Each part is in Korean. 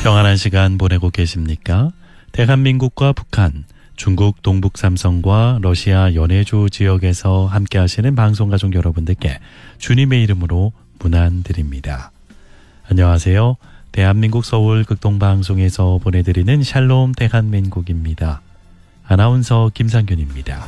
평안한 시간 보내고 계십니까? 대한민국과 북한, 중국 동북 삼성과 러시아 연해주 지역에서 함께 하시는 방송가족 여러분들께 주님의 이름으로 문안드립니다. 안녕하세요. 대한민국 서울 극동방송에서 보내드리는 샬롬 대한민국입니다. 아나운서 김상균입니다.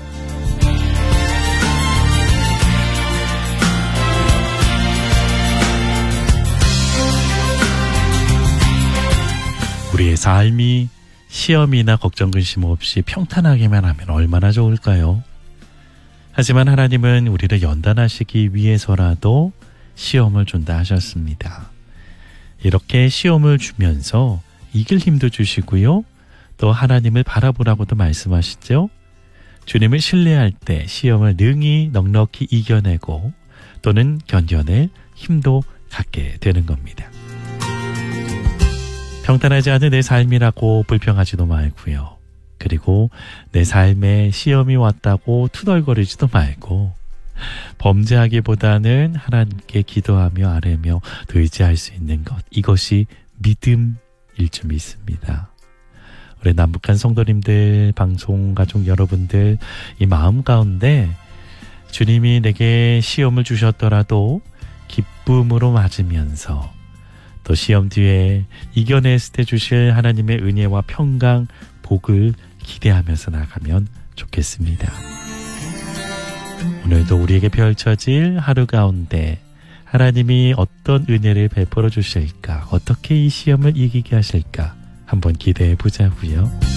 우리의 삶이 시험이나 걱정 근심 없이 평탄하게만 하면 얼마나 좋을까요? 하지만 하나님은 우리를 연단하시기 위해서라도 시험을 준다 하셨습니다. 이렇게 시험을 주면서 이길 힘도 주시고요. 또 하나님을 바라보라고도 말씀하시죠. 주님을 신뢰할 때 시험을 능히 넉넉히 이겨내고 또는 견뎌낼 힘도 갖게 되는 겁니다. 평탄하지 않은 내 삶이라고 불평하지도 말고요. 그리고 내 삶에 시험이 왔다고 투덜거리지도 말고 범죄하기보다는 하나님께 기도하며 아뢰며 더 의지할 수 있는 것, 이것이 믿음일 줄 믿습니다. 우리 남북한 성도님들, 방송가족 여러분들, 이 마음 가운데 주님이 내게 시험을 주셨더라도 기쁨으로 맞으면서 또 시험 뒤에 이겨냈을 때 주실 하나님의 은혜와 평강, 복을 기대하면서 나가면 좋겠습니다. 오늘도 우리에게 펼쳐질 하루 가운데 하나님이 어떤 은혜를 베풀어 주실까, 어떻게 이 시험을 이기게 하실까 한번 기대해 보자고요.